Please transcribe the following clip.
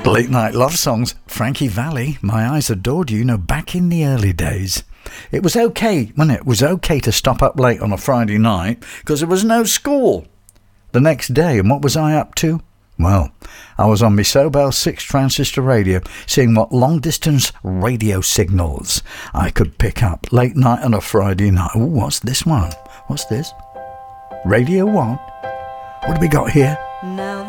Late night love songs. Frankie Valli, My Eyes Adored You. Back in the early days, it was okay, wasn't it? It was okay to stop up late on a Friday night because there was no school the next day. And what was I up to? Well, I was on my Sobel 6 transistor radio, seeing what long-distance radio signals I could pick up late night on a Friday night. Oh, what's this one? What's this? Radio 1? What do we got here? Now